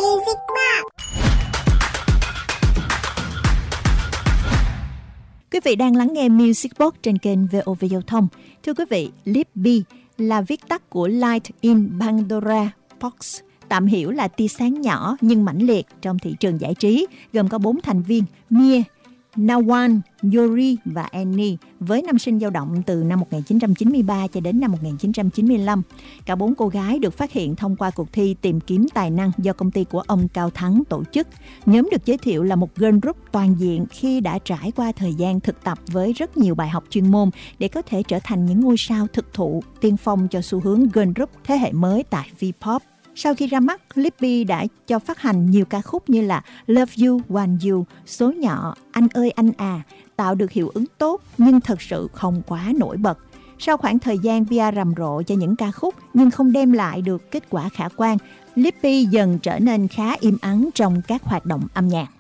Music Box. Quý vị đang lắng nghe Music Box trên kênh VOV Giao thông. Thưa quý vị, Libby là viết tắt của Light in Pandora Box, tạm hiểu là tia sáng nhỏ nhưng mãnh liệt trong thị trường giải trí, gồm có 4 thành viên Mia, Nawan, Yuri và Annie, với năm sinh dao động từ năm 1993 cho đến năm 1995. Cả 4 cô gái được phát hiện thông qua cuộc thi tìm kiếm tài năng do công ty của ông Cao Thắng tổ chức. Nhóm được giới thiệu là một girl group toàn diện khi đã trải qua thời gian thực tập với rất nhiều bài học chuyên môn để có thể trở thành những ngôi sao thực thụ tiên phong cho xu hướng girl group thế hệ mới tại V-pop. Sau khi ra mắt, Libby đã cho phát hành nhiều ca khúc như là Love You, Want You, Số Nhỏ, Anh Ơi Anh À, tạo được hiệu ứng tốt nhưng thật sự không quá nổi bật. Sau khoảng thời gian PR rầm rộ cho những ca khúc nhưng không đem lại được kết quả khả quan, Libby dần trở nên khá im ắng trong các hoạt động âm nhạc.